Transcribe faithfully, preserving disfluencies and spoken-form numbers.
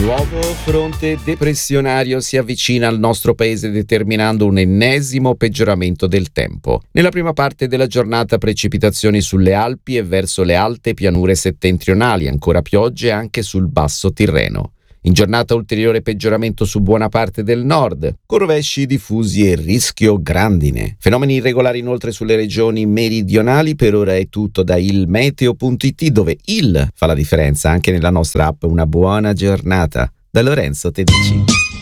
Nuovo fronte depressionario si avvicina al nostro paese determinando un ennesimo peggioramento del tempo. Nella prima parte della giornata precipitazioni sulle Alpi e verso le alte pianure settentrionali, ancora piogge anche sul basso Tirreno. In giornata ulteriore peggioramento su buona parte del nord, con rovesci diffusi e rischio grandine. Fenomeni irregolari inoltre sulle regioni meridionali. Per ora è tutto da ilmeteo punto it, dove il fa la differenza anche nella nostra app. Una buona giornata. Da Lorenzo Tedici.